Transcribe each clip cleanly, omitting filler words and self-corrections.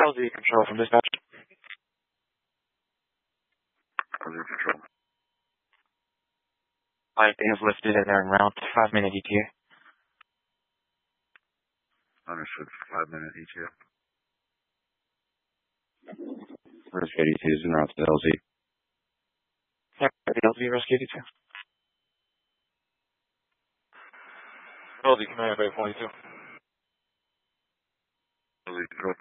LZ control from dispatch. LZ control. Flight is lifted and they're en route. 5-minute ETA. Understood. 5-minute ETA. Rescue 82 is en route to LZ. Yeah, LZ, Rescue 82. LZ, Command Bay 22. LZ control.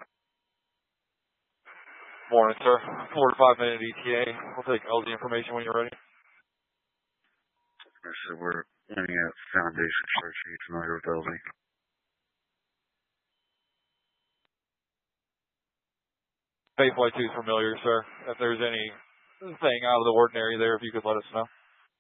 Morning, sir. 4 to 5-minute ETA. We'll take LZ information when you're ready. So we're landing at Foundation Church. Are you familiar with LZ? Bay Flight 2 is familiar, sir. If there's anything out of the ordinary there, if you could let us know.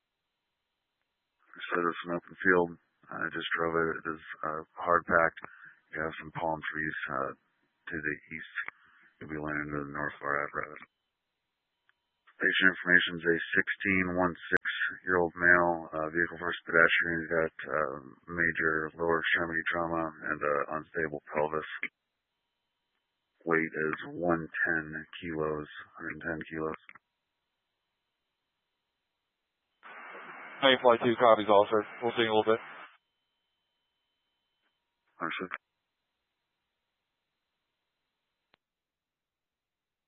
So it's an open field. I just drove it. It is hard packed. You have some palm trees to the east. You'll be landing to the north of our apparatus. Patient information is a 16-16-year-old male, vehicle first pedestrian. He's got major lower extremity trauma and unstable pelvis. Weight is 110 kilos, 110 kilos. Bay Flight 2 copies all, sir. We'll see you in a little bit. Understood.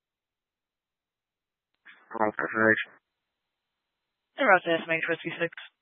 En route to SMH Rescue 6.